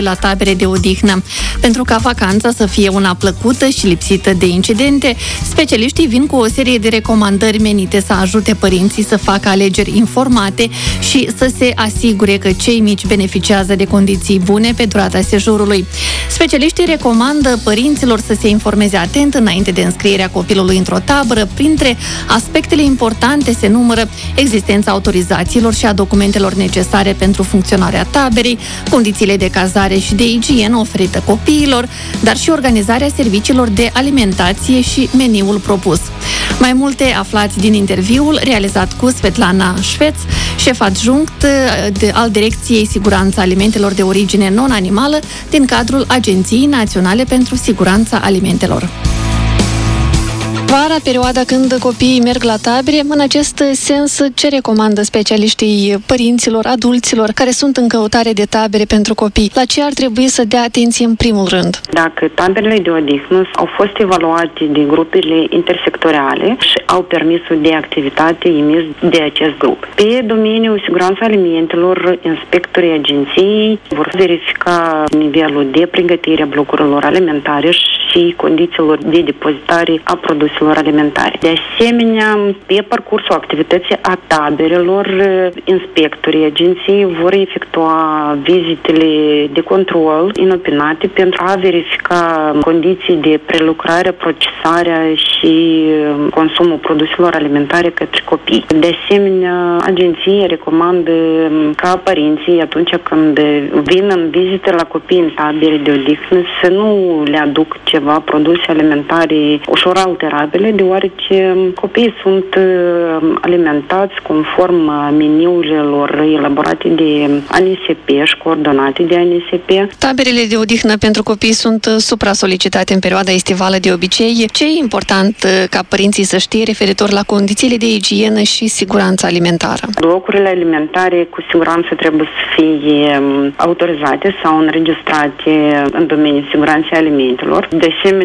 la tabere de odihnă. Pentru ca vacanța să fie una plăcută și lipsită de incidente, specialiștii vin cu o serie de recomandări menite să ajute părinții să facă alegeri informate și să se asigure că cei mici beneficiază de condiții bune pe durata sejurului. Specialiștii recomandă părinților să se informeze atent înainte de înscrierea copilului într-o tabără. Printre aspectele importante se numără existența autorizațiilor și a documentelor necesare pentru funcționarea taberei, condițiile de cazare și de igienă oferită copiilor, dar și organizarea serviciilor de alimentație și meniul propus. Mai multe aflați din interviul realizat cu Svetlana Șveț, șef adjunct al Direcției Siguranța Alimentelor de origine non-animală din cadrul Agenției Naționale pentru Siguranța Alimentelor. Vara, perioada când copiii merg la tabere, în acest sens, ce recomandă specialiștii părinților, adulților care sunt în căutare de tabere pentru copii? La ce ar trebui să dea atenție în primul rând? Dacă taberele de odihnă au fost evaluate de grupele intersectoriale și au permisul de activitate emis de acest grup. Pe domeniul siguranței alimentelor, inspectorii agenției vor verifica nivelul de pregătire a blocurilor alimentare și condițiilor de depozitare a produselor alimentare. De asemenea, pe parcursul activității a taberelor, inspectorii agenției vor efectua vizitele de control inopinate pentru a verifica condiții de prelucrare, procesare și consumul produselor alimentare către copii. De asemenea, agenția recomandă ca părinții, atunci când vin în vizite la copii în tabere de odihnă, să nu le aduc ceva produse alimentare ușor alterabile, deoarece copiii sunt alimentați conform meniurilor elaborate de ANSP și coordonate de ANSP. Taberele de odihnă pentru copii sunt supra-solicitate în perioada estivală de obicei. Ce e important ca părinții să știe referitor la condițiile de igienă și siguranță alimentară? Blocurile alimentare cu siguranță trebuie să fie autorizate sau înregistrate în domeniul siguranței alimentelor. De asemenea,